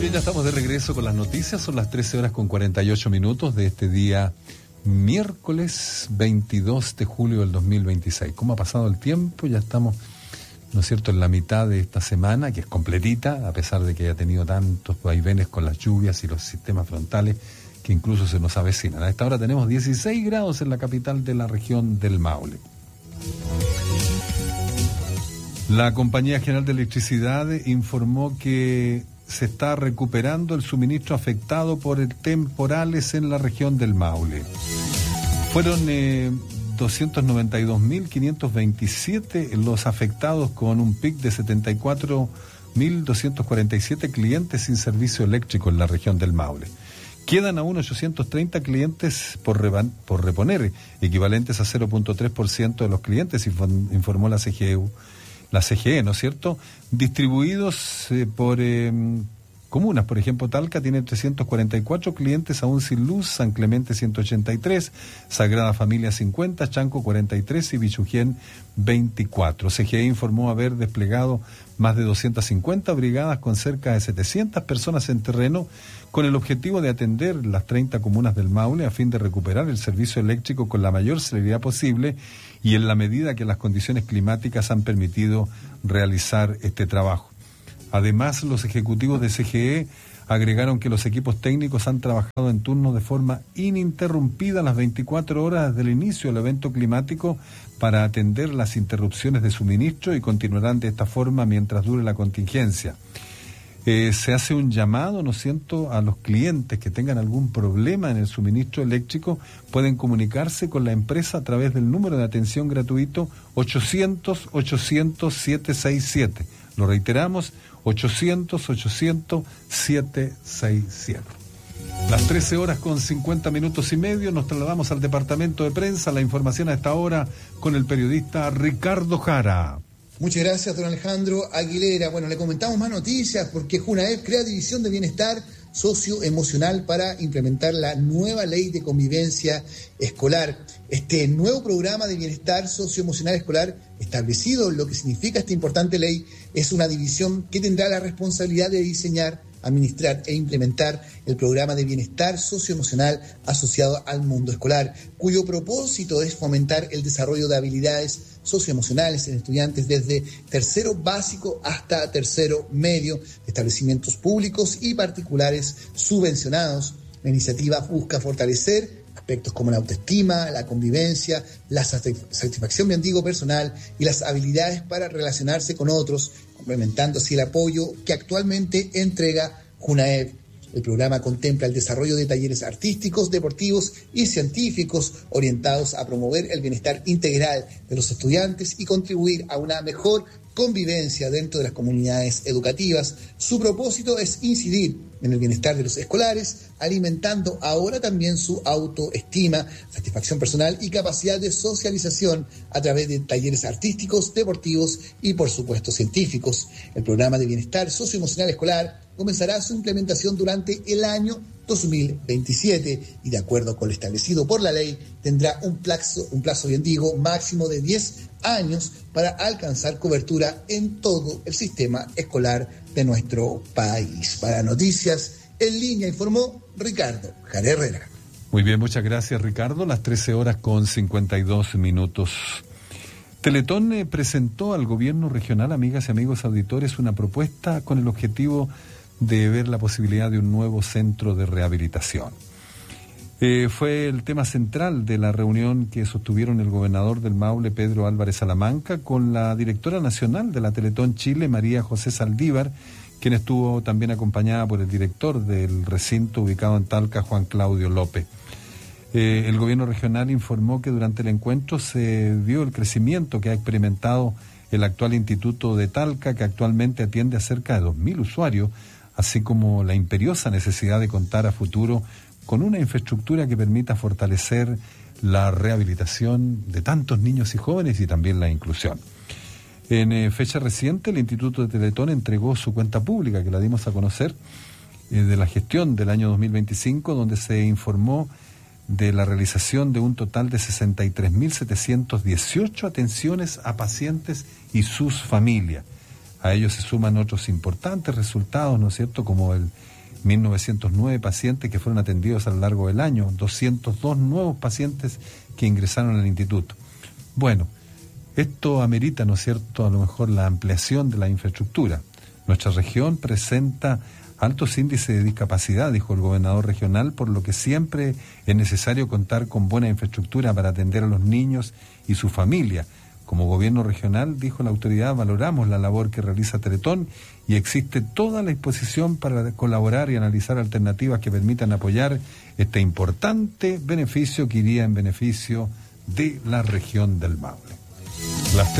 bien, ya estamos de regreso con las noticias. Son las 13 horas con 48 minutos de este día miércoles 22 de julio del 2026. ¿Cómo ha pasado el tiempo? Ya estamos, ¿no es cierto?, en la mitad de esta semana, que es completita, a pesar de que haya tenido tantos vaivenes con las lluvias y los sistemas frontales que incluso se nos avecinan. A esta hora tenemos 16 grados en la capital de la región del Maule. La Compañía General de Electricidad informó que se está recuperando el suministro afectado por temporales en la región del Maule. Fueron 292.527 los afectados, con un pic de 74.247 clientes sin servicio eléctrico en la región del Maule. Quedan aún 830 clientes por reponer, equivalentes a 0.3% de los clientes, informó la CGE, ¿no es cierto?, distribuidos por comunas. Por ejemplo, Talca tiene 344 clientes aún sin luz, San Clemente 183, Sagrada Familia 50, Chanco 43 y Bichujén 24. CGE informó haber desplegado más de 250 brigadas con cerca de 700 personas en terreno, con el objetivo de atender las 30 comunas del Maule a fin de recuperar el servicio eléctrico con la mayor celeridad posible y en la medida que las condiciones climáticas han permitido realizar este trabajo. Además, los ejecutivos de CGE agregaron que los equipos técnicos han trabajado en turnos de forma ininterrumpida las 24 horas desde el inicio del evento climático para atender las interrupciones de suministro y continuarán de esta forma mientras dure la contingencia. Se hace un llamado, ¿no es cierto?, a los clientes que tengan algún problema en el suministro eléctrico, pueden comunicarse con la empresa a través del número de atención gratuito 800-800-767. Lo reiteramos, 800-800-767. Las 13 horas con 50 minutos y medio, nos trasladamos al departamento de prensa. La información a esta hora con el periodista Ricardo Jara. Muchas gracias, don Alejandro Aguilera. Bueno, le comentamos más noticias porque Junaep crea división de bienestar socioemocional para implementar la nueva ley de convivencia escolar. Este nuevo programa de bienestar socioemocional escolar establecido, lo que significa esta importante ley, es una división que tendrá la responsabilidad de diseñar, administrar e implementar el programa de bienestar socioemocional asociado al mundo escolar, cuyo propósito es fomentar el desarrollo de habilidades socioemocionales en estudiantes desde tercero básico hasta tercero medio, de establecimientos públicos y particulares subvencionados. La iniciativa busca fortalecer aspectos como la autoestima, la convivencia, la satisfacción, bien digo, personal y las habilidades para relacionarse con otros, complementando así el apoyo que actualmente entrega Junaep. El programa contempla el desarrollo de talleres artísticos, deportivos y científicos orientados a promover el bienestar integral de los estudiantes y contribuir a una mejor convivencia dentro de las comunidades educativas. Su propósito es incidir en el bienestar de los escolares, alimentando ahora también su autoestima, satisfacción personal y capacidad de socialización a través de talleres artísticos, deportivos y, por supuesto, científicos. El programa de bienestar socioemocional escolar comenzará su implementación durante el año 2027 y, de acuerdo con lo establecido por la ley, tendrá un plazo bien digo, máximo de 10 años para alcanzar cobertura en todo el sistema escolar de nuestro país. Para Noticias en Línea informó Ricardo Jara Herrera. Muy bien, muchas gracias, Ricardo. Las 13 horas con 52 minutos. Teletón presentó al gobierno regional, amigas y amigos auditores, una propuesta con el objetivo de ver la posibilidad de un nuevo centro de rehabilitación. Fue el tema central de la reunión que sostuvieron el gobernador del Maule, Pedro Álvarez Salamanca, con la directora nacional de la Teletón Chile, María José Saldívar, quien estuvo también acompañada por el director del recinto ubicado en Talca, Juan Claudio López. El gobierno regional informó que durante el encuentro se vio el crecimiento que ha experimentado el actual instituto de Talca, que actualmente atiende a cerca de 2.000 usuarios, así como la imperiosa necesidad de contar a futuro con una infraestructura que permita fortalecer la rehabilitación de tantos niños y jóvenes y también la inclusión. En fecha reciente, el Instituto de Teletón entregó su cuenta pública, que la dimos a conocer, de la gestión del año 2025, donde se informó de la realización de un total de 63.718 atenciones a pacientes y sus familias. A ellos se suman otros importantes resultados, ¿no es cierto?, como el 1.909 pacientes que fueron atendidos a lo largo del año, 202 nuevos pacientes que ingresaron al instituto. Bueno, esto amerita, ¿no es cierto?, a lo mejor la ampliación de la infraestructura. Nuestra región presenta altos índices de discapacidad, dijo el gobernador regional, por lo que siempre es necesario contar con buena infraestructura para atender a los niños y su familia. Como gobierno regional, dijo la autoridad, valoramos la labor que realiza Teletón y existe toda la disposición para colaborar y analizar alternativas que permitan apoyar este importante beneficio que iría en beneficio de la región del Maule. Las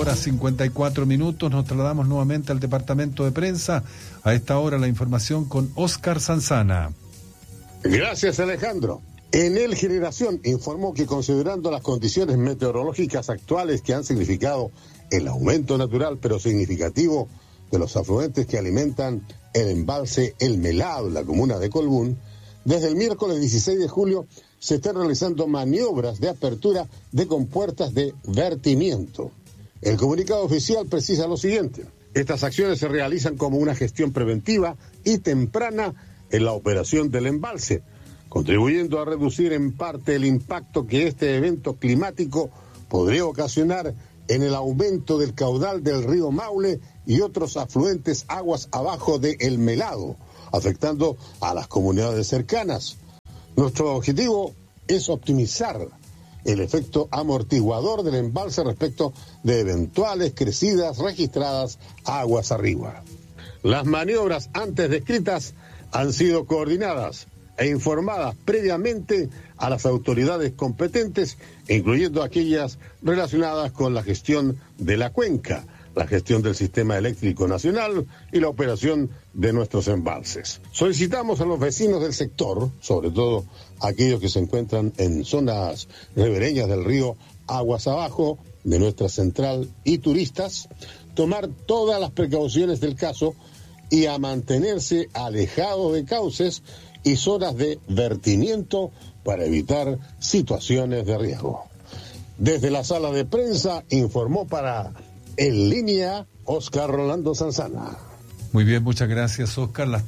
13:54, nos trasladamos nuevamente al departamento de prensa. A esta hora la información con Óscar Sanzana. Gracias, Alejandro. Enel Generación informó que, considerando las condiciones meteorológicas actuales que han significado el aumento natural pero significativo de los afluentes que alimentan el embalse El Melado en la comuna de Colbún, desde el miércoles 16 de julio se están realizando maniobras de apertura de compuertas de vertimiento. El comunicado oficial precisa lo siguiente: estas acciones se realizan como una gestión preventiva y temprana en la operación del embalse, contribuyendo a reducir en parte el impacto que este evento climático podría ocasionar en el aumento del caudal del río Maule y otros afluentes aguas abajo de El Melado, afectando a las comunidades cercanas. Nuestro objetivo es optimizar el efecto amortiguador del embalse respecto de eventuales crecidas registradas aguas arriba. Las maniobras antes descritas han sido coordinadas e informadas previamente a las autoridades competentes, incluyendo aquellas relacionadas con la gestión de la cuenca, la gestión del sistema eléctrico nacional y la operación de nuestros embalses. Solicitamos a los vecinos del sector, sobre todo aquellos que se encuentran en zonas ribereñas del río aguas abajo de nuestra central y turistas, tomar todas las precauciones del caso y a mantenerse alejados de cauces y zonas de vertimiento para evitar situaciones de riesgo. Desde la sala de prensa informó para En Línea Óscar Rolando Sanzana. Muy bien, muchas gracias, Óscar. Las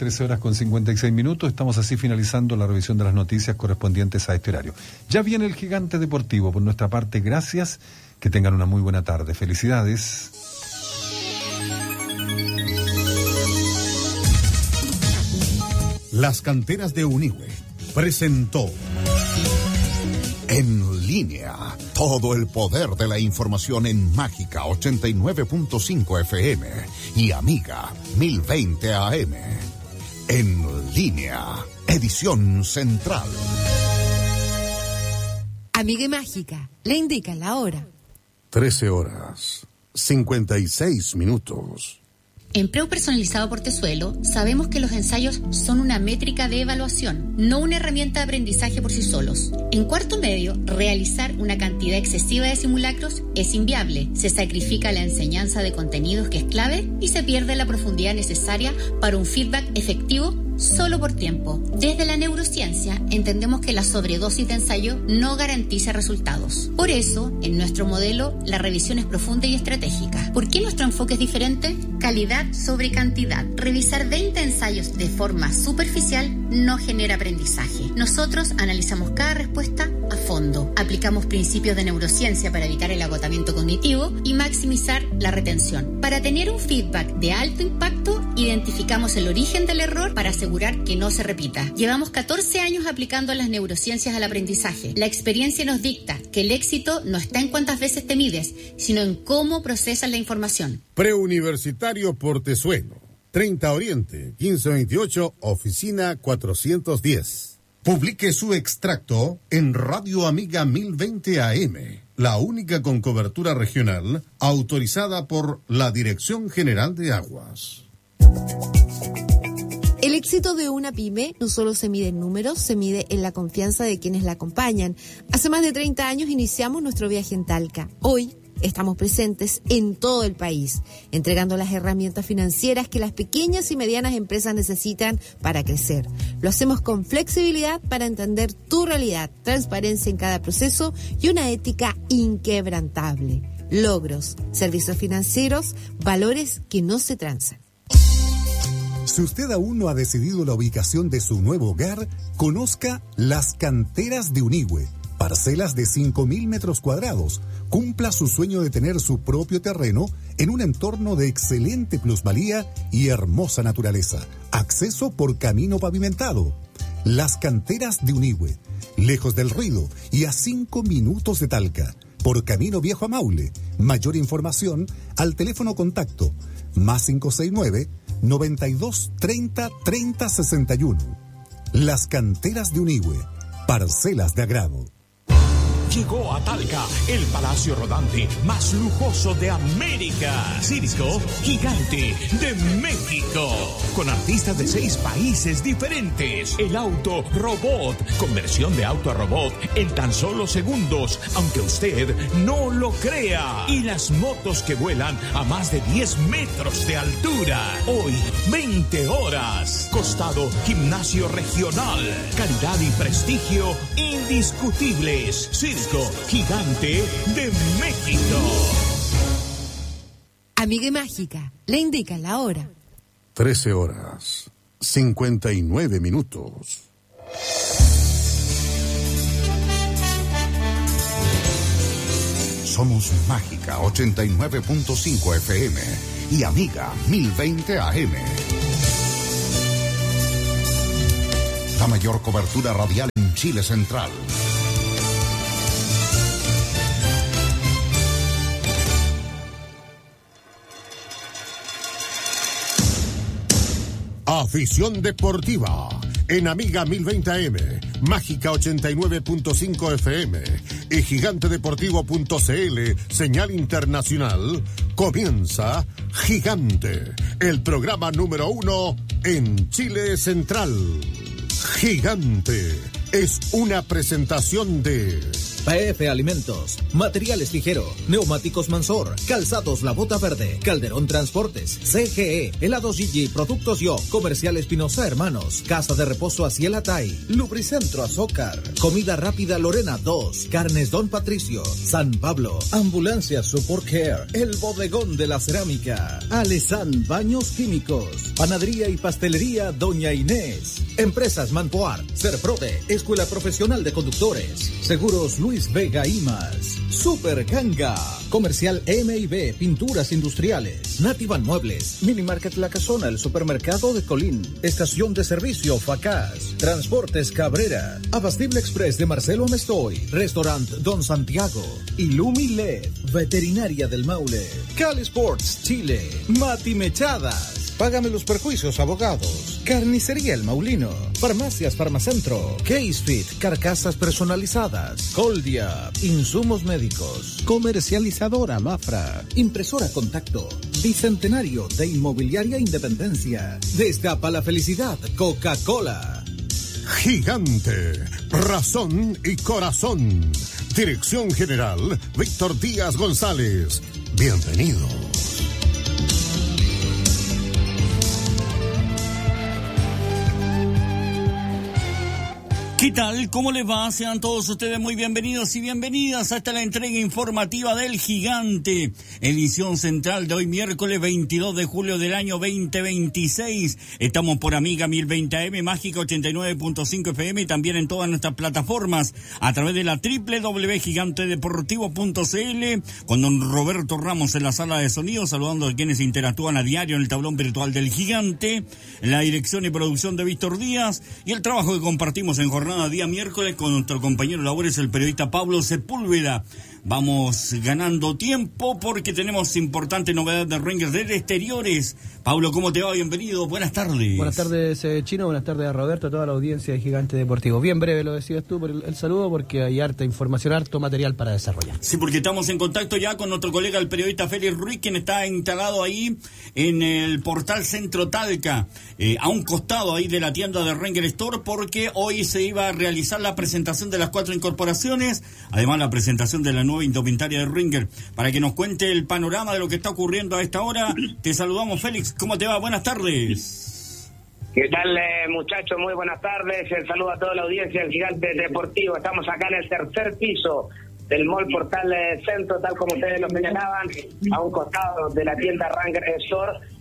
13:56. Estamos así finalizando la revisión de las noticias correspondientes a este horario. Ya viene el Gigante Deportivo. Por nuestra parte, gracias. Que tengan una muy buena tarde. Felicidades. Las canteras de Unihue presentó En Línea, todo el poder de la información en Mágica 89.5 FM y Amiga 1020 AM. En Línea, edición central. Amiga y Mágica, le indican la hora. 13:56. Empleo personalizado por Tesuelo, sabemos que los ensayos son una métrica de evaluación, no una herramienta de aprendizaje por sí solos. En cuarto medio, realizar una cantidad excesiva de simulacros es inviable. Se sacrifica la enseñanza de contenidos, que es clave, y se pierde la profundidad necesaria para un feedback efectivo solo por tiempo. Desde la neurociencia entendemos que la sobredosis de ensayo no garantiza resultados. Por eso, en nuestro modelo, la revisión es profunda y estratégica. ¿Por qué nuestro enfoque es diferente? Calidad sobre cantidad. Revisar 20 ensayos de forma superficial no genera aprendizaje. Nosotros analizamos cada respuesta a fondo. Aplicamos principios de neurociencia para evitar el agotamiento cognitivo y maximizar la retención. Para tener un feedback de alto impacto, identificamos el origen del error para asegurar que no se repita. Llevamos 14 años aplicando las neurociencias al aprendizaje. La experiencia nos dicta que el éxito no está en cuántas veces te mides, sino en cómo procesas la información. Preuniversitario por Tesuelo, 30 Oriente, 1528, oficina 410. Publique su extracto en Radio Amiga 1020 AM, la única con cobertura regional autorizada por la Dirección General de Aguas. El éxito de una pyme no solo se mide en números, se mide en la confianza de quienes la acompañan. Hace más de 30 años iniciamos nuestro viaje en Talca. Hoy estamos presentes en todo el país, entregando las herramientas financieras que las pequeñas y medianas empresas necesitan para crecer. Lo hacemos con flexibilidad para entender tu realidad, transparencia en cada proceso y una ética inquebrantable. Logros, servicios financieros, valores que no se transan. Si usted aún no ha decidido la ubicación de su nuevo hogar, conozca Las Canteras de Unigüe. Parcelas de 5.000 metros cuadrados. Cumpla su sueño de tener su propio terreno en un entorno de excelente plusvalía y hermosa naturaleza. Acceso por camino pavimentado. Las Canteras de Unigüe. Lejos del ruido y a 5 minutos de Talca. Por Camino Viejo a Maule. Mayor información al teléfono contacto +569 92 30 30 61. Las Canteras de Unigüe. Parcelas de agrado. Llegó a Talca el palacio rodante más lujoso de América. Circo Gigante de México. Con artistas de 6 países diferentes. El auto robot. Conversión de auto a robot en tan solo segundos, aunque usted no lo crea. Y las motos que vuelan a más de 10 metros de altura. Hoy, 20 horas. Costado Gimnasio Regional. Calidad y prestigio indiscutibles. Circo Gigante de México. Amiga y Mágica, le indica la hora. 13 horas, 59 minutos. Somos Mágica 89.5 FM y Amiga 1020 AM. La mayor cobertura radial en Chile Central. Afición deportiva en Amiga 1020 AM, Mágica 89.5 FM y gigantedeportivo.cl, señal internacional. Comienza Gigante, el programa número 1 en Chile Central. Gigante es una presentación de PF Alimentos, Materiales Ligero, Neumáticos Mansor, Calzados La Bota Verde, Calderón Transportes, CGE, Helados Gigi, Productos Yo, Comercial Espinosa Hermanos, Casa de Reposo Aciel Atay, Lubricentro Azócar, Comida Rápida Lorena 2, Carnes Don Patricio, San Pablo, Ambulancia Support Care, El Bodegón de la Cerámica, Alesan Baños Químicos, Panadería y Pastelería Doña Inés, Empresas Manpoar, Serprode, Escuela Profesional de Conductores, Seguros Luis Vega y más. Super Ganga. Comercial M&B, Pinturas Industriales. Nativan Muebles. Mini Market La Casona, el supermercado de Colín. Estación de servicio Facaz. Transportes Cabrera. Abastible Express de Marcelo Amestoy. Restaurant Don Santiago. Illumi LED. Veterinaria del Maule. Cal Sports Chile. Mati Mechadas. Págame los perjuicios, abogados. Carnicería El Maulino. Farmacias Farmacentro. Case Fit. Carcasas personalizadas. Coldia. Insumos médicos. Comercializadora Mafra. Impresora Contacto. Bicentenario de Inmobiliaria Independencia. Destapa la felicidad. Coca-Cola. Gigante, razón y corazón. Dirección General Víctor Díaz González. Bienvenidos. ¿Qué tal? ¿Cómo les va? Sean todos ustedes muy bienvenidos y bienvenidas a esta la entrega informativa del Gigante, edición central de hoy miércoles 22 de julio del año 2026. Estamos por Amiga 1020 AM, Mágica 89.5 FM y también en todas nuestras plataformas a través de la www.gigantedeportivo.cl con don Roberto Ramos en la sala de sonido, saludando a quienes interactúan a diario en el tablón virtual del Gigante, en la dirección y producción de Víctor Díaz y el trabajo que compartimos en jornada día miércoles con nuestro compañero de labores, el periodista Pablo Sepúlveda. Vamos ganando tiempo porque tenemos importante novedad de Rangers del Exteriores. Pablo, ¿cómo te va? Bienvenido, buenas tardes. Buenas tardes, Chino, buenas tardes a Roberto, a toda la audiencia de Gigante Deportivo. Bien breve lo decías tú por el saludo porque hay harta información, harto material para desarrollar. Sí, porque estamos en contacto ya con nuestro colega, el periodista Félix Ruiz, quien está instalado ahí en el portal Centro Talca, a un costado ahí de la tienda de Ranger Store, porque hoy se iba a realizar la presentación de las 4 incorporaciones, además la presentación de la nueva indumentaria de Ranger. Para que nos cuente el panorama de lo que está ocurriendo a esta hora, te saludamos, Félix. ¿Cómo te va? Buenas tardes. ¿Qué tal, muchachos? Muy buenas tardes. El saludo a toda la audiencia del Gigante Deportivo. Estamos acá en el tercer piso del Mall Portal Centro, tal como ustedes lo señalaban, a un costado de la tienda Ranger Store.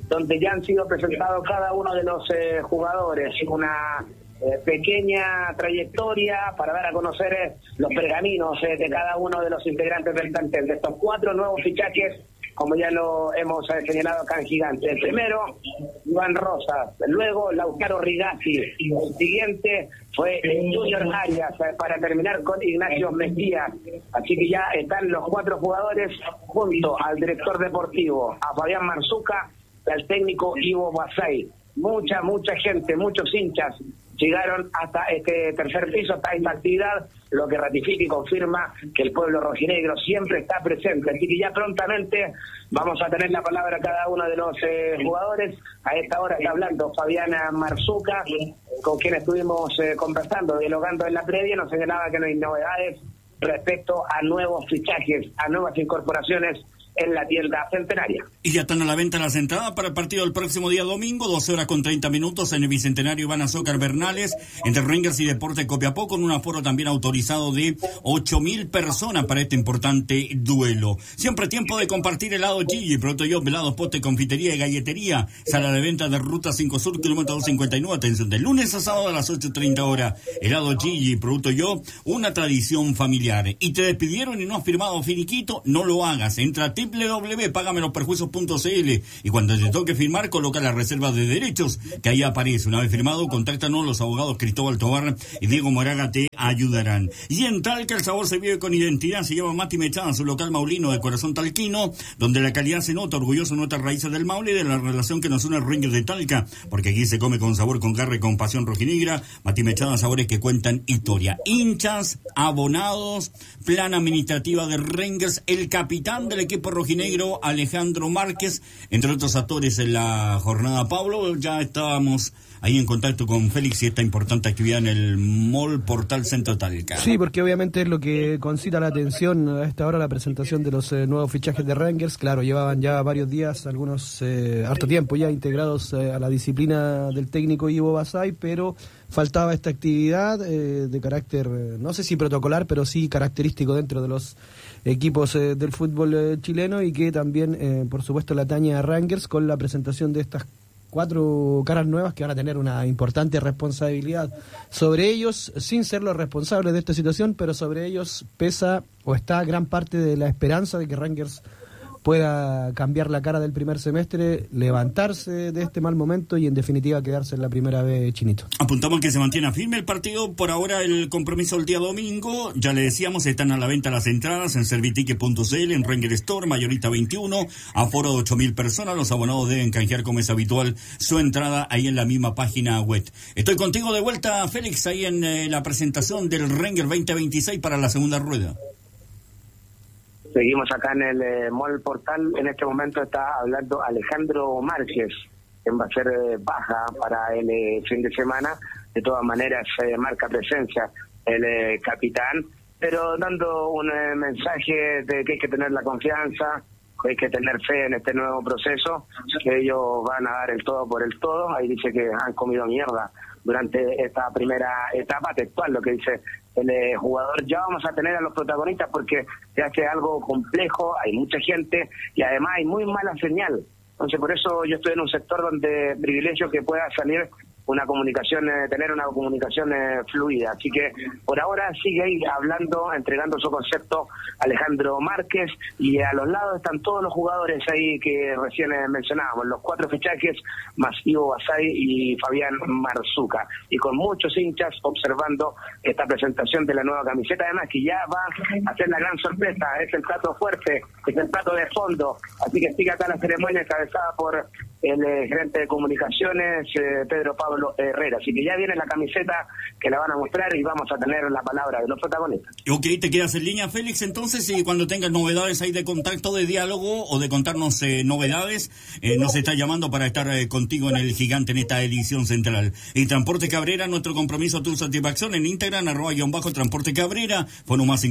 donde ya han sido presentados cada uno de los jugadores, una pequeña trayectoria para dar a conocer los pergaminos de cada uno de los integrantes del plantel. De estos 4 nuevos fichajes, como ya lo hemos señalado acá en Gigante. El primero, Iván Rosas, luego Lautaro Rigazzi, el siguiente fue Junior Arias, para terminar con Ignacio Mejía. Así que ya están los 4 jugadores junto al director deportivo, a Fabián Marzuca y al técnico Ivo Basay. Mucha gente, muchos hinchas llegaron hasta este tercer piso, hasta esta actividad, lo que ratifica y confirma que el pueblo rojinegro siempre está presente. Así que ya prontamente vamos a tener la palabra a cada uno de los jugadores. A esta hora está hablando Fabiana Marzuca, con quien estuvimos conversando, dialogando en la previa. Nos señalaba que no hay novedades respecto a nuevos fichajes, a nuevas incorporaciones en la tienda Centenaria. Y ya están a la venta las entradas para el partido del próximo día domingo, 12:30 en el Bicentenario Iván Azócar Bernales, entre Rangers y Deportes Copiapó, con un aforo también autorizado de 8.000 personas para este importante duelo. Siempre tiempo de compartir helado Gigi, Producto Yo, helados, postre, confitería y galletería. Sala de venta de Ruta 5 Sur, kilómetro 259, atención, de lunes a sábado a las 8:30 horas. Helado Gigi, Producto Yo, una tradición familiar. Y te despidieron y no has firmado finiquito, no lo hagas. Entra a www.pagameloperjuicios.cl y cuando te toque firmar, coloca la reserva de derechos que ahí aparece. Una vez firmado, contáctanos, los abogados Cristóbal Tobar y Diego Moraga te ayudarán. Y en Talca el sabor se vive con identidad. Se llama Mati Mechada, su local maulino de corazón talquino, donde la calidad se nota, orgulloso nota raíces del Maule y de la relación que nos une al Rangers de Talca, porque aquí se come con sabor, con garra y con pasión rojinegra. Mati Mechada, sabores que cuentan historia. Hinchas, abonados, plan administrativa de Rangers, el capitán del equipo rojinegro Alejandro Márquez, entre otros actores en la jornada. Pablo, ya estábamos ahí en contacto con Félix y esta importante actividad en el Mall Portal Centro Talca. Sí, porque obviamente es lo que concita la atención a esta hora, la presentación de los nuevos fichajes de Rangers. Claro, llevaban ya varios días, algunos harto tiempo ya integrados a la disciplina del técnico Ivo Basay, pero faltaba esta actividad de carácter, no sé si protocolar, pero sí característico dentro de los equipos del fútbol chileno, y que también, por supuesto, la atañe a Rangers con la presentación de estas 4 caras nuevas que van a tener una importante responsabilidad sobre ellos, sin ser los responsables de esta situación, pero sobre ellos pesa o está gran parte de la esperanza de que Rangers pueda cambiar la cara del primer semestre, levantarse de este mal momento y en definitiva quedarse en la primera vez, Chinito. Apuntamos que se mantiene firme el partido. Por ahora el compromiso el día domingo, ya le decíamos, están a la venta las entradas en servitique.cl, en Ranger Store, mayorista 21, aforo de 8.000 personas. Los abonados deben canjear, como es habitual, su entrada ahí en la misma página web. Estoy contigo de vuelta, Félix, ahí en la presentación del Ranger 2026 para la segunda rueda. Seguimos acá en el Mall Portal. En este momento está hablando Alejandro Márquez, quien va a ser baja para el fin de semana. De todas maneras, marca presencia el capitán, pero dando un mensaje de que hay que tener la confianza, que hay que tener fe en este nuevo proceso, que ellos van a dar el todo por el todo. Ahí dice que han comido mierda durante esta primera etapa, textual lo que dice el jugador. Ya vamos a tener a los protagonistas porque se hace algo complejo, hay mucha gente y además hay muy mala señal. Entonces por eso yo estoy en un sector donde privilegio que pueda salir una comunicación, tener una comunicación fluida. Así que por ahora sigue ahí hablando, entregando su concepto Alejandro Márquez, y a los lados están todos los jugadores ahí que recién mencionábamos, los 4 fichajes más Ivo Basay y Fabián Marzuca, y con muchos hinchas observando esta presentación de la nueva camiseta, además que ya va a ser la gran sorpresa, es el plato fuerte, es el plato de fondo. Así que sigue acá la ceremonia encabezada por el gerente de comunicaciones, Pedro Pablo Herrera. Así que ya viene la camiseta que la van a mostrar y vamos a tener la palabra de los protagonistas. Ok, te quedas en línea, Félix, entonces, y cuando tengas novedades ahí de contacto, de diálogo o de contarnos novedades, nos está llamando para estar contigo en el Gigante en esta edición central. Y Transporte Cabrera, nuestro compromiso, tu satisfacción en Instagram, @Transporte Cabrera, fono más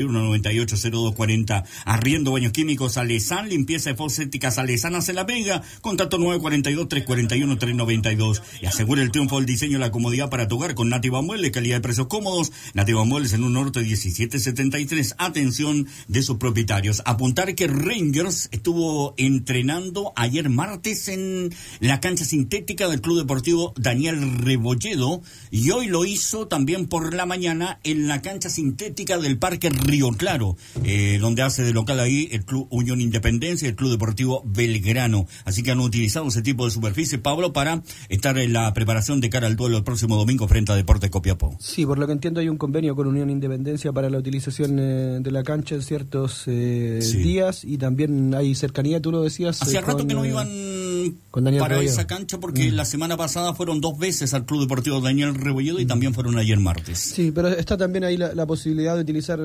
569-9198-0240. Arriendo Baños Químicos Alesán, limpieza de fosséticas Alesanas en La Vega, Contacto 942-341-392. Y asegura el triunfo del diseño y la comodidad para tu hogar con Nativa Muebles, calidad de precios cómodos. Nativa Muebles en un norte 1773. Atención de sus propietarios. Apuntar que Rangers estuvo entrenando ayer martes en la cancha sintética del Club Deportivo Daniel Rebolledo y hoy lo hizo también por la mañana en la cancha sintética del Parque Río Claro, donde hace de local ahí el Club Unión Independencia y el Club Deportivo Belgrano. Así que han utilizado ese tipo de superficie, Pablo, para estar en la preparación de cara al duelo el próximo domingo frente a Deportes Copiapó. Sí, por lo que entiendo hay un convenio con Unión Independencia para la utilización de la cancha en ciertos días, y también hay cercanía, tú lo decías. Hacía rato que no iban para Rebolledo. Esa cancha porque la semana pasada fueron 2 veces al Club Deportivo Daniel Rebolledo y también fueron ayer martes. Sí, pero está también ahí la posibilidad de utilizar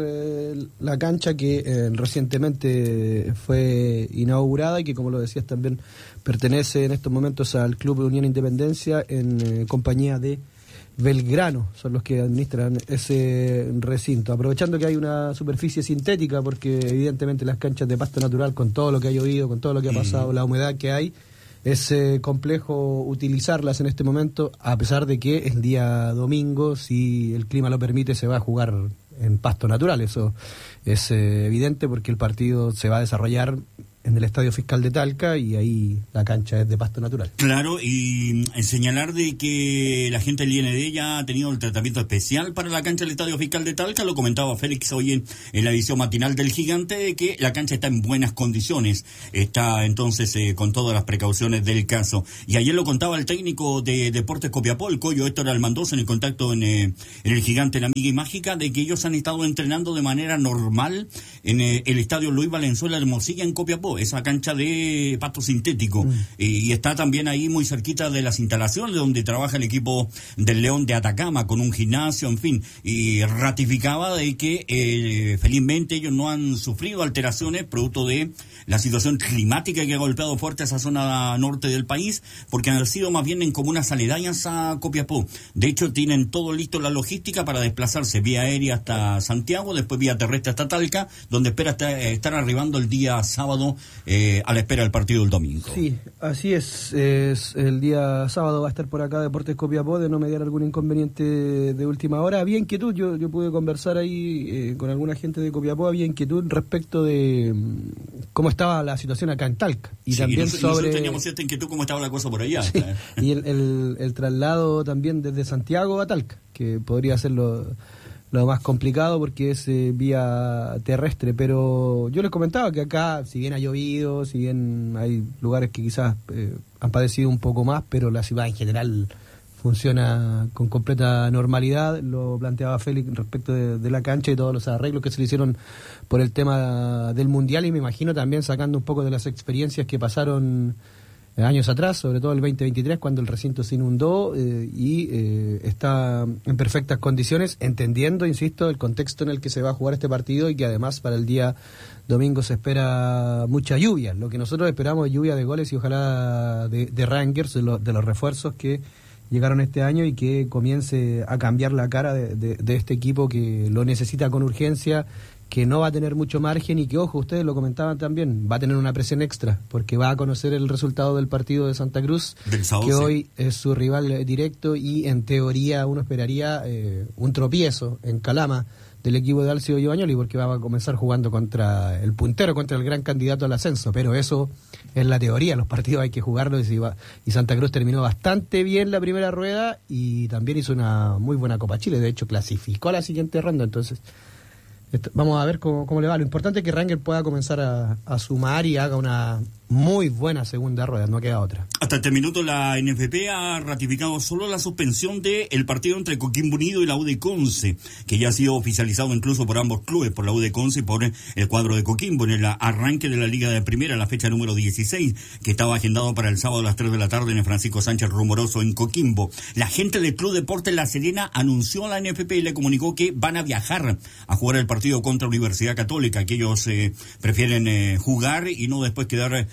la cancha que recientemente fue inaugurada y que, como lo decías, también pertenece en estos momentos al Club Unión Independencia en compañía de Belgrano, son los que administran ese recinto, aprovechando que hay una superficie sintética, porque evidentemente las canchas de pasto natural, con todo lo que ha llovido, con todo lo que ha pasado, la humedad que hay, es complejo utilizarlas en este momento, a pesar de que el día domingo, si el clima lo permite, se va a jugar en pasto natural. Eso es evidente porque el partido se va a desarrollar en el Estadio Fiscal de Talca y ahí la cancha es de pasto natural. Claro, y señalar de que la gente del IND ya ha tenido el tratamiento especial para la cancha del Estadio Fiscal de Talca, lo comentaba Félix hoy en la edición matinal del Gigante, de que la cancha está en buenas condiciones, está entonces con todas las precauciones del caso. Y ayer lo contaba el técnico de Deportes Copiapó, el Coyo Héctor Almandoz, en el contacto en el Gigante, la Amiga y Mágica, de que ellos han estado entrenando de manera normal en el Estadio Luis Valenzuela Hermosilla en Copiapó, esa cancha de pasto sintético, y está también ahí muy cerquita de las instalaciones donde trabaja el equipo del León de Atacama, con un gimnasio, en fin, y ratificaba de que felizmente ellos no han sufrido alteraciones producto de la situación climática que ha golpeado fuerte esa zona norte del país, porque han sido más bien en comunas aledañas a Copiapó. De hecho, tienen todo listo, la logística para desplazarse vía aérea hasta Santiago, después vía terrestre hasta Talca, donde espera estar arribando el día sábado a la espera del partido del domingo. Sí, así es. El día sábado va a estar por acá Deportes Copiapó, de no mediar algún inconveniente de última hora. Había inquietud, yo pude conversar ahí con alguna gente de Copiapó, había inquietud respecto de cómo estaba la situación acá en Talca. Y sí, también nosotros teníamos cierta inquietud cómo estaba la cosa por allá. Sí, y el traslado también desde Santiago a Talca, que podría ser lo más complicado porque es vía terrestre, pero yo les comentaba que acá, si bien ha llovido, si bien hay lugares que quizás han padecido un poco más, pero la ciudad en general funciona con completa normalidad. Lo planteaba Félix respecto de la cancha y todos los arreglos que se le hicieron por el tema del Mundial, y me imagino también sacando un poco de las experiencias que pasaron años atrás, sobre todo el 2023, cuando el recinto se inundó y está en perfectas condiciones, entendiendo, insisto, el contexto en el que se va a jugar este partido y que además para el día domingo se espera mucha lluvia. Lo que nosotros esperamos es lluvia de goles y ojalá de Rangers, de los refuerzos que llegaron este año, y que comience a cambiar la cara de este equipo que lo necesita con urgencia, que no va a tener mucho margen y que, ojo, ustedes lo comentaban también, va a tener una presión extra, porque va a conocer el resultado del partido de Santa Cruz, que hoy es su rival directo, y en teoría uno esperaría un tropiezo en Calama del equipo de Alcido Giovagnoli, porque va a comenzar jugando contra el puntero, contra el gran candidato al ascenso, pero eso es la teoría, los partidos hay que jugarlos, y Santa Cruz terminó bastante bien la primera rueda y también hizo una muy buena Copa Chile, de hecho clasificó a la siguiente ronda, entonces vamos a ver cómo le va. Lo importante es que Rangers pueda comenzar a sumar y haga una muy buena segunda rueda, no queda otra. Hasta este minuto la NFP ha ratificado solo la suspensión del partido entre Coquimbo Unido y la U de Conce, que ya ha sido oficializado incluso por ambos clubes, por la U de Conce y por el cuadro de Coquimbo, en el arranque de la Liga de Primera, la fecha número 16, que estaba agendado para el sábado a las 3 de la tarde en el Francisco Sánchez Rumoroso en Coquimbo. La gente del Club Deportes La Serena anunció a la NFP y le comunicó que van a viajar a jugar el partido contra Universidad Católica, que ellos prefieren jugar y no después quedar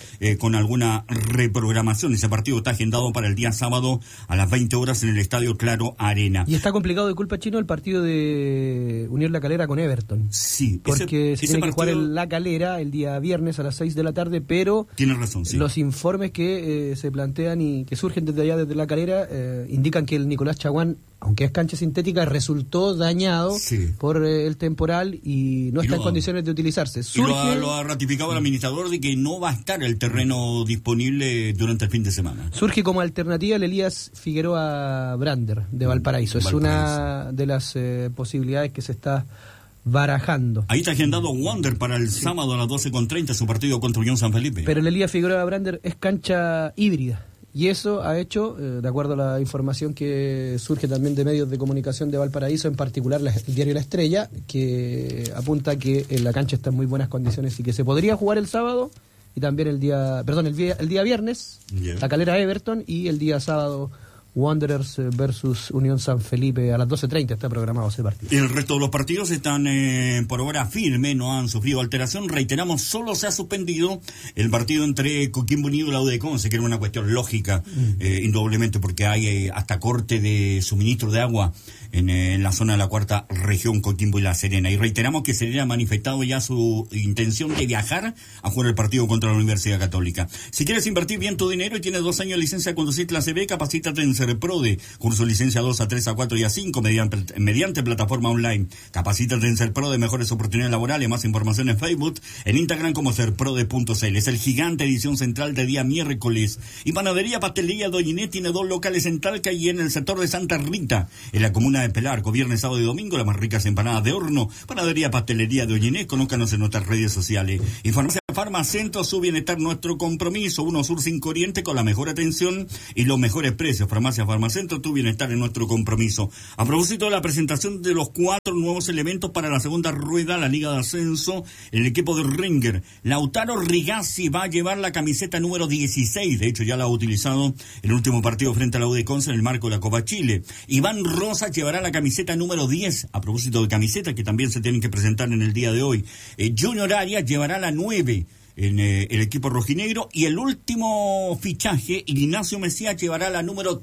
con alguna reprogramación. Ese partido está agendado para el día sábado a las 20 horas en el Estadio Claro Arena. Y está complicado, disculpa Chino, el partido de Unión La Calera con Everton. Sí. Porque se tiene que jugar en La Calera el día viernes a las 6 de la tarde, pero tiene razón, sí. Los informes que se plantean y que surgen desde allá, desde La Calera, indican que el Nicolás Chaguán, aunque es cancha sintética, resultó dañado por el temporal y no está en condiciones de utilizarse. Lo ha ratificado el administrador de que no va a estar el terreno disponible durante el fin de semana. Surge como alternativa el Elías Figueroa Brander de Valparaíso. Es una de las posibilidades que se está barajando. Ahí está agendado Wander para el sábado a las 12:30, su partido contra Unión San Felipe. Pero el Elías Figueroa Brander es cancha híbrida. Y eso ha hecho, de acuerdo a la información que surge también de medios de comunicación de Valparaíso, en particular el diario La Estrella, que apunta que la cancha está en muy buenas condiciones y que se podría jugar el sábado y también el día viernes, La Calera Everton, y el día sábado Wanderers versus Unión San Felipe a las 12:30 está programado ese partido. El resto de los partidos están por ahora firmes, no han sufrido alteración. Reiteramos, solo se ha suspendido el partido entre Coquimbo Unido y la U de Conce, que era una cuestión lógica, indudablemente, porque hay hasta corte de suministro de agua en la zona de la cuarta región, Coquimbo y La Serena. Y reiteramos que Serena ha manifestado ya su intención de viajar a jugar el partido contra la Universidad Católica. Si quieres invertir bien tu dinero y tienes 2 años de licencia de conducir clase B, capacítate en Serprode, curso de licencia 2 a 3 a 4 y a 5 mediante plataforma online. Capacítate en Serprode, mejores oportunidades laborales, más información en Facebook, en Instagram como serprode.cl. Es el gigante edición central de día miércoles. Y Panadería Pastelería Doñinet tiene 2 locales en Talca y en el sector de Santa Rita, en la comuna de Pelarco, viernes, sábado y domingo, las más ricas empanadas de horno. Panadería Pastelería Doñinet, conócanos en nuestras redes sociales. Farmacia Farmacentro, su bienestar, nuestro compromiso. 1 Sur 5 Oriente, con la mejor atención y los mejores precios. Farmacia Farmacentro, tu bienestar es nuestro compromiso. A propósito de la presentación de los 4 nuevos elementos para la segunda rueda, la Liga de Ascenso, el equipo de Ringer, Lautaro Rigazzi va a llevar la camiseta número 16, de hecho ya la ha utilizado en el último partido frente a la U de Conce en el marco de la Copa Chile. Iván Rosa llevará la camiseta número 10, a propósito de camisetas que también se tienen que presentar en el día de hoy. Junior Arias llevará la 9 en el equipo rojinegro, y el último fichaje, Ignacio Mesías, llevará la número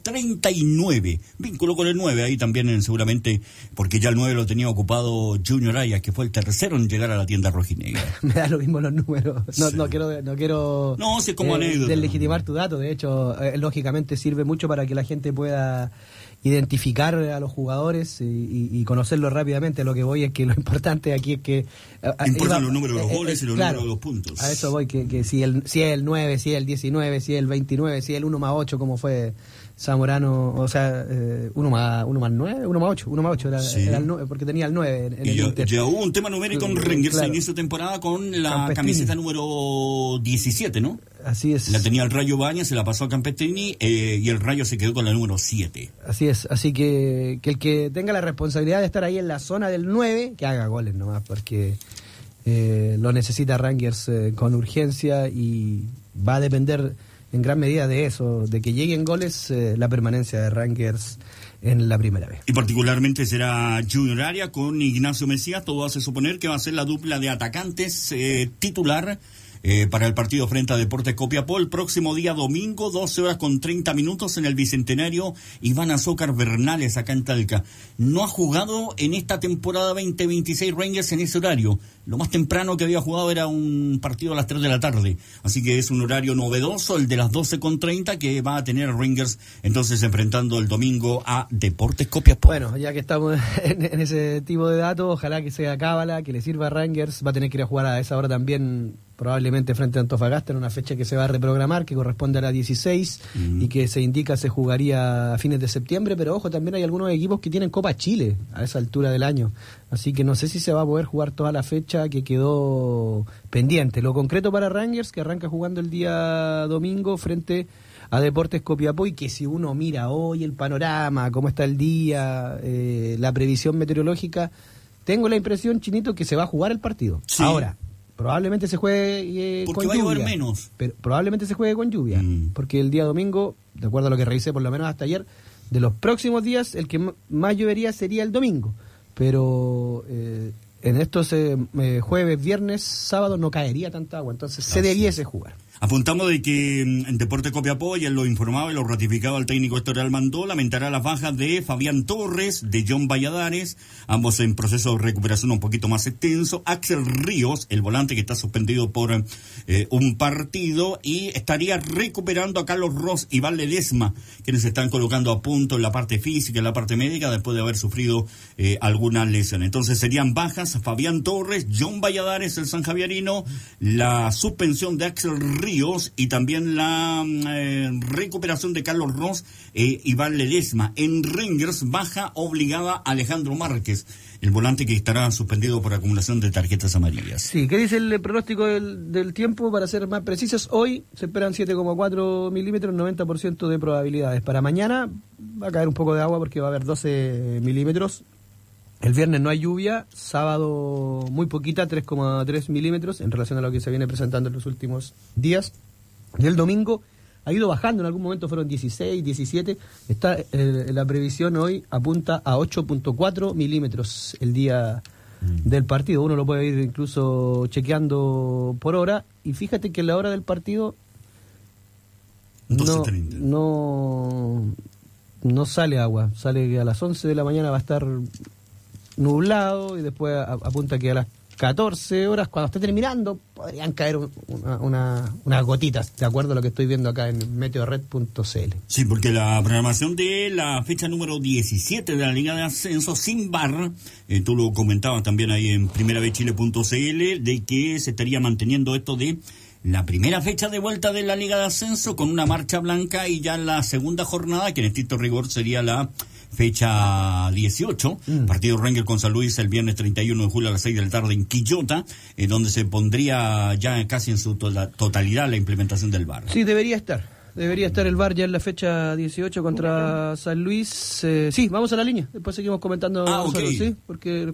39, vínculo con el 9 ahí también seguramente, porque ya el 9 lo tenía ocupado Junior Arias, que fue el tercero en llegar a la tienda rojinegra. Me da lo mismo los números, no quiero si es como anécdota, deslegitimar tu dato. De hecho, lógicamente sirve mucho para que la gente pueda identificar a los jugadores y conocerlos rápidamente. Lo que voy es que lo importante aquí es que importan los números de los goles y los números de los puntos. A eso voy, que si es el 9, si es el 19, si es el 29, si es el 1 más 8, como fue Zamorano, o sea, 1 más 9, 1 más 8 era el 9, porque tenía el 9 en el Inter. Ya hubo un tema numérico en Rangers a inicio de temporada con la Campestrini, camiseta número 17, ¿no? Así es. La tenía el Rayo Baña, se la pasó a Campestrini, y el Rayo se quedó con la número 7. Así es, así que el que tenga la responsabilidad de estar ahí en la zona del 9, que haga goles nomás, porque lo necesita Rangers con urgencia, y va a depender en gran medida de eso, de que lleguen goles, la permanencia de Rangers en la primera vez. Y particularmente será Junior Arias con Ignacio Mesías. Todo hace suponer que va a ser la dupla de atacantes titular para el partido frente a Deportes Copiapó el próximo día domingo, 12:30 en el Bicentenario Iván Azócar Bernales, acá en Talca. No ha jugado en esta temporada 2026 Rangers en ese horario. Lo más temprano que había jugado era un partido a las 3 de la tarde. Así que es un horario novedoso, el de las 12:30, que va a tener Rangers entonces enfrentando el domingo a Deportes Copiapó. Bueno, ya que estamos en ese tipo de datos, ojalá que sea cábala, que le sirva a Rangers. Va a tener que ir a jugar a esa hora también, probablemente frente a Antofagasta, en una fecha que se va a reprogramar, que corresponde a la 16, y que se indica se jugaría a fines de septiembre. Pero ojo, también hay algunos equipos que tienen Copa Chile a esa altura del año, así que no sé si se va a poder jugar toda la fecha que quedó pendiente. Lo concreto para Rangers, que arranca jugando el día domingo frente a Deportes Copiapó, y que si uno mira hoy el panorama, cómo está el día, la previsión meteorológica, tengo la impresión, Chinito, que se va a jugar el partido. Sí. Ahora, probablemente se juegue porque con va lluvia. A llover menos. Pero probablemente se juegue con lluvia, porque el día domingo, de acuerdo a lo que revisé por lo menos hasta ayer, de los próximos días, el que más llovería sería el domingo. Pero en estos jueves, viernes, sábado no caería tanta agua, entonces se debiese jugar. Apuntamos de que en Deporte Copiapó, ya lo informaba y lo ratificaba el técnico Héctor Almandó, lamentará las bajas de Fabián Torres, de John Valladares, ambos en proceso de recuperación un poquito más extenso. Axel Ríos, el volante que está suspendido por un partido, y estaría recuperando a Carlos Ross y Val Ledesma, quienes se están colocando a punto en la parte física, en la parte médica, después de haber sufrido alguna lesión. Entonces serían bajas Fabián Torres, John Valladares, el sanjaviarino, la suspensión de Axel Ríos y también la recuperación de Carlos Ross y Val Ledesma. En Rangers, baja obligada Alejandro Márquez, el volante que estará suspendido por acumulación de tarjetas amarillas. Sí, ¿qué dice el pronóstico del tiempo? Para ser más precisos, hoy se esperan 7,4 milímetros, 90% de probabilidades. Para mañana va a caer un poco de agua porque va a haber 12 milímetros. El viernes no hay lluvia, sábado muy poquita, 3,3 milímetros en relación a lo que se viene presentando en los últimos días. Y el domingo ha ido bajando, en algún momento fueron 16, 17. La previsión hoy apunta a 8,4 milímetros el día del partido. Uno lo puede ir incluso chequeando por hora. Y fíjate que la hora del partido no sale agua. Sale que a las 11 de la mañana va a estar nublado y después apunta que a las 14 horas, cuando esté terminando, podrían caer unas gotitas, de acuerdo a lo que estoy viendo acá en meteorred.cl. Sí, porque la programación de la fecha número 17 de la Liga de Ascenso sin VAR, tú lo comentabas también ahí en primeravechile.cl, de que se estaría manteniendo esto de la primera fecha de vuelta de la Liga de Ascenso con una marcha blanca, y ya la segunda jornada, que en estricto rigor sería la fecha 18, partido Rangers con San Luis el viernes 31 de julio a las 6 de la tarde en Quillota, donde se pondría ya casi en su totalidad la implementación del VAR. Sí, debería estar el VAR ya en la fecha 18 contra San Luis. Sí, vamos a la línea, después seguimos comentando nosotros, okay. ¿sí? Porque